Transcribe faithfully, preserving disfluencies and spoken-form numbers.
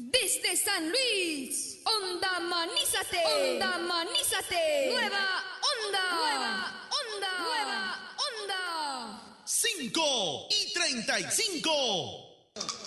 Desde San Luis, Onda Manízate, Onda Manízate, Nueva Onda, Nueva Onda, Nueva Onda. cinco y treinta y cinco.